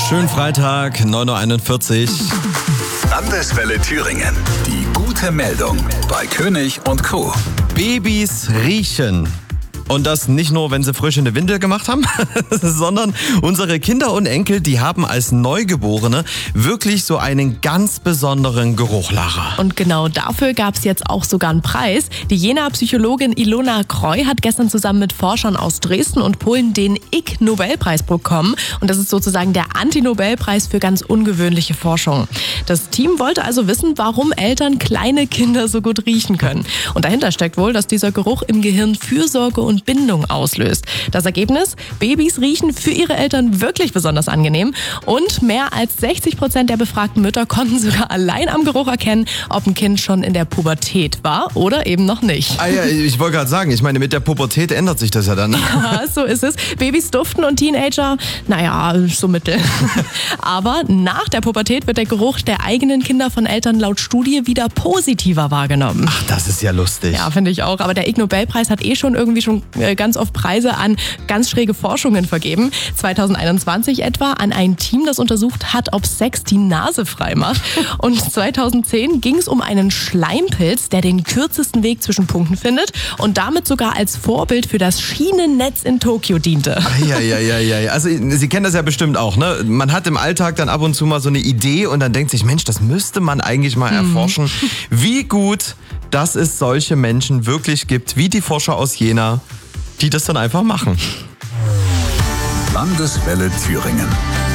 Schönen Freitag, 9.41 Uhr. Landeswelle Thüringen. Die gute Meldung bei König und Co. Babys riechen. Und das nicht nur, wenn sie frisch in die Windel gemacht haben, sondern unsere Kinder und Enkel, die haben als Neugeborene wirklich so einen ganz besonderen Geruch, Lara. Und genau dafür gab es jetzt auch sogar einen Preis. Die Jenaer Psychologin Ilona Kreu hat gestern zusammen mit Forschern aus Dresden und Polen den Ig-Nobelpreis bekommen. Und das ist sozusagen der Anti-Nobelpreis für ganz ungewöhnliche Forschung. Das Team wollte also wissen, warum Eltern kleine Kinder so gut riechen können. Und dahinter steckt wohl, dass dieser Geruch im Gehirn Fürsorge und Bindung auslöst. Das Ergebnis? Babys riechen für ihre Eltern wirklich besonders angenehm. Und mehr als 60% der befragten Mütter konnten sogar allein am Geruch erkennen, ob ein Kind schon in der Pubertät war oder eben noch nicht. Ah ja, ich wollte gerade sagen, ich meine, mit der Pubertät ändert sich das ja dann. Ja, so ist es. Babys duften und Teenager, naja, so mittel. Aber nach der Pubertät wird der Geruch der eigenen Kinder von Eltern laut Studie wieder positiver wahrgenommen. Ach, das ist ja lustig. Ja, finde ich auch. Aber der Ig-Nobelpreis hat schon ganz oft Preise an ganz schräge Forschungen vergeben. 2021 etwa an ein Team, das untersucht hat, ob Sex die Nase frei macht. Und 2010 ging es um einen Schleimpilz, der den kürzesten Weg zwischen Punkten findet und damit sogar als Vorbild für das Schienennetz in Tokio diente. Ja. Also Sie kennen das ja bestimmt auch, ne? Man hat im Alltag dann ab und zu mal so eine Idee und dann denkt sich, Mensch, das müsste man eigentlich mal erforschen. Wie gut, dass es solche Menschen wirklich gibt, wie die Forscher aus Jena, die das dann einfach machen. Landeswelle Thüringen.